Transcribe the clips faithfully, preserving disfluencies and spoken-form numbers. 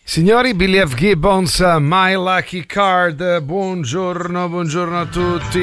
Signori, Billy F. Gibbons, My Lucky Card. Buongiorno, buongiorno a tutti.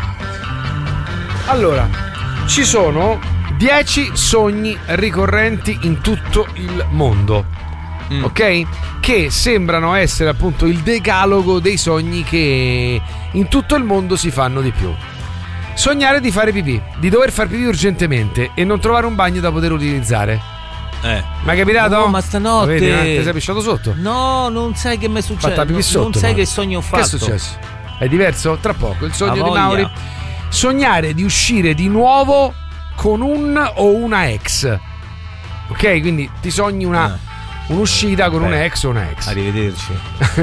Allora, ci sono dieci sogni ricorrenti in tutto il mondo, mm. ok? Che sembrano essere appunto il decalogo dei sogni che in tutto il mondo si fanno di più. Sognare di fare pipì, di dover far pipì urgentemente e non trovare un bagno da poter utilizzare. Eh. Ma è capitato? No, ma stanotte vedi, eh? Ti sei pisciato sotto? No, non sai che mi è successo. Non, sotto, non sai ma... che sogno ho fatto. Che è successo? È diverso? Tra poco. Il sogno A di voglia. Mauri. Sognare di uscire di nuovo con un o una ex. Ok? Quindi ti sogni una, eh. un'uscita con Beh, un ex o una ex. Arrivederci.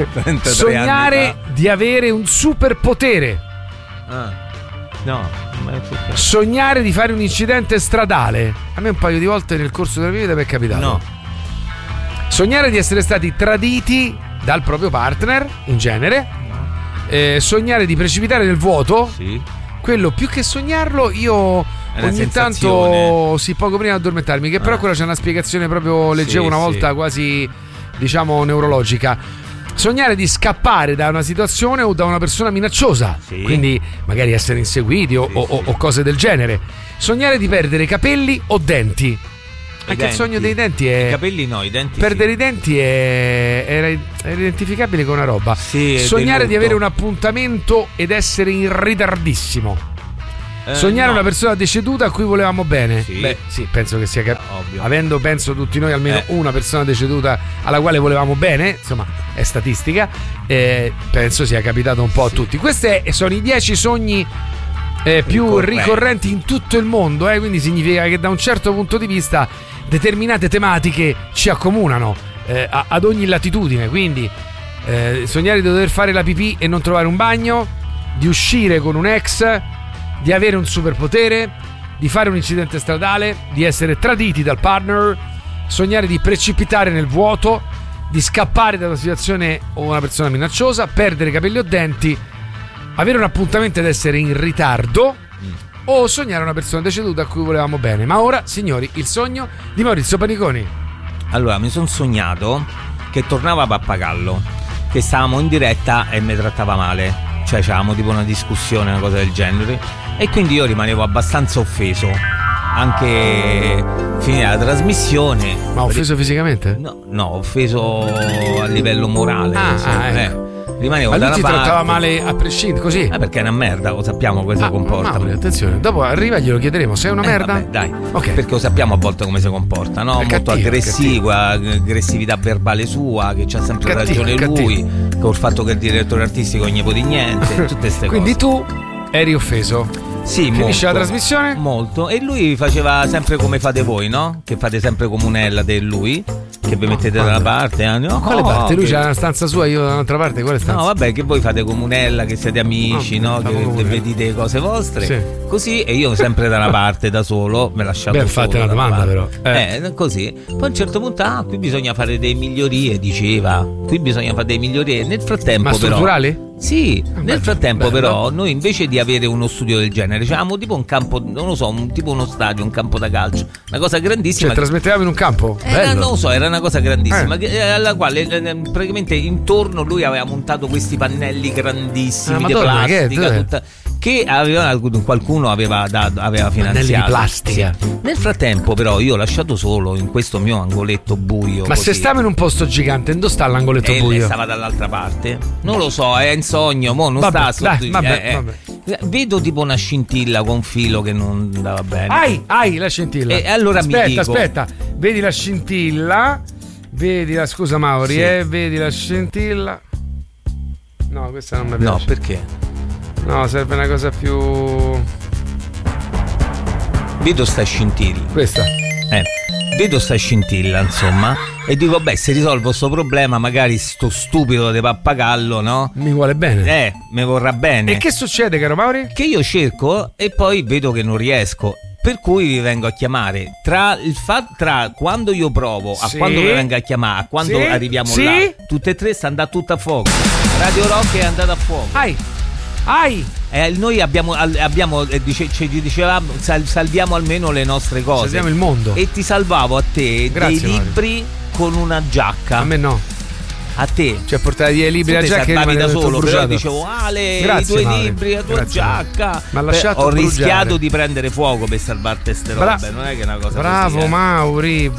Sognare di avere un superpotere. Ah. No. Sognare di fare un incidente stradale. A me un paio di volte nel corso della mia vita mi è capitato. No. Sognare di essere stati traditi dal proprio partner, in genere. No. Eh, sognare di precipitare nel vuoto. Sì. Quello più che sognarlo io è ogni tanto sì, poco prima di addormentarmi, che però ah. quella c'è una spiegazione proprio, leggevo sì, una volta sì. quasi diciamo neurologica. Sognare di scappare da una situazione o da una persona minacciosa, sì. quindi magari essere inseguiti o, sì, o, sì. o cose del genere. Sognare di perdere capelli o denti. I Anche denti. Il sogno dei denti è. I capelli no, i denti. Perdere sì. i denti è, è, è identificabile con una roba. Sì, sognare di avere un appuntamento ed essere in ritardissimo. Eh, Sognare no. una persona deceduta a cui volevamo bene. Sì. Beh, sì, penso che sia cap- ovvio. Avendo, penso tutti noi, almeno eh. una persona deceduta alla quale volevamo bene, insomma, è statistica. Eh, penso sia capitato un po' sì. a tutti. Questi sono i dieci sogni eh, più ricorrenti in tutto il mondo, eh, quindi significa che da un certo punto di vista determinate tematiche ci accomunano eh, a- ad ogni latitudine. Quindi eh, sognare di dover fare la pipì e non trovare un bagno, di uscire con un ex, di avere un superpotere, di fare un incidente stradale, di essere traditi dal partner, sognare di precipitare nel vuoto, di scappare da una situazione o una persona minacciosa, perdere capelli o denti, avere un appuntamento ed essere in ritardo mm. o sognare una persona deceduta a cui volevamo bene. Ma ora, signori, il sogno di Maurizio Paniconi. Allora, mi sono sognato che tornava Pappagallo, che stavamo in diretta e mi trattava male. Cioè c'avevamo tipo una discussione, una cosa del genere, e quindi io rimanevo abbastanza offeso anche finire la trasmissione. Ma offeso fisicamente? No, no, offeso a livello morale. Ah, sì, ah, eh. ecco. Rimanevo ma lui da ti una parte. trattava male a prescindere, così? Eh, perché è una merda, lo sappiamo come ah, si comporta. Mauri, attenzione, dopo arriva e glielo chiederemo. Sei una eh, merda? Vabbè, dai, okay. Perché lo sappiamo a volte come si comporta, no? È molto cattivo, aggressiva, aggressività verbale sua, che c'ha sempre cattivo, ragione cattivo. lui, col fatto che il direttore artistico non gli può di niente, tutte queste cose. Quindi tu eri offeso? Sì, finisce molto, la trasmissione? Molto. E lui faceva sempre come fate voi, no? Che fate sempre comunella di lui, che vi mettete oh, da una parte, eh? No, quale parte? Lui che... c'ha una stanza sua, io da un'altra parte, quale stanza? No, vabbè, che voi fate comunella, che siete amici, oh, no? Che, che vedete le cose vostre. Sì. Così, e io sempre da una parte, da solo, me lasciavo Beh, solo. fate una domanda però. Eh. eh, così. Poi a un certo punto, ah, qui bisogna fare delle migliorie, diceva. Qui bisogna fare delle migliorie. Nel frattempo, Ma strutturali? però. Sì, ah, nel beh, frattempo bello. però noi invece di avere uno studio del genere avevamo tipo un campo, non lo so, un, tipo uno stadio, un campo da calcio, una cosa grandissima. Cioè trasmettevamo in un campo? Era, Bello. non lo so, era una cosa grandissima, eh. che, alla quale eh, praticamente intorno lui aveva montato questi pannelli grandissimi ah, di Madonna, plastica, che, tutta, che aveva, qualcuno aveva, da, aveva finanziato. Pannelli di plastica. Sì. Nel frattempo però io ho lasciato solo in questo mio angoletto buio. Ma così. se stavo in un posto gigante, dove sta l'angoletto e buio? Lei stava dall'altra parte? Non lo so, è in sogno, mo non vabbè, sta sotto. dai, vabbè, eh, vabbè. Vedo tipo una scintilla con un filo che non andava bene. Ai, ai, la scintilla. E allora aspetta, mi dico, aspetta, vedi la scintilla? Vedi la, scusa Mauri, sì. eh, vedi la scintilla? No, questa non mi piace. No, perché? No, serve una cosa più. Vedo sta scintilla. Questa. Eh, vedo sta scintilla, insomma, e dico, beh, se risolvo sto problema, magari sto stupido di Pappagallo, no? Mi vuole bene. Eh, mi vorrà bene. E che succede, caro Mauri? Che io cerco e poi vedo che non riesco. Per cui vi vengo a chiamare. Tra il fa- tra quando io provo a sì. quando vi vengo a chiamare, a quando sì. arriviamo sì. là, tutte e tre sta andando tutto a fuoco. Radio Rock è andata a fuoco. Ai. Ai. Eh, noi abbiamo, abbiamo eh, dice, ci dicevamo sal, salviamo almeno le nostre cose. Salviamo il mondo. E ti salvavo a te. Grazie, dei libri Mario. con una giacca. A me no. A te. Cioè portare via i libri a giacca salvavi da solo, bruciato. però dicevo Ale, Grazie, i tuoi Maure. libri, la tua Grazie, giacca. Ma ha lasciato Ho bruciare. rischiato di prendere fuoco per salvarti ste robe, Bra- non è che è una cosa bravo così, eh. Mauri,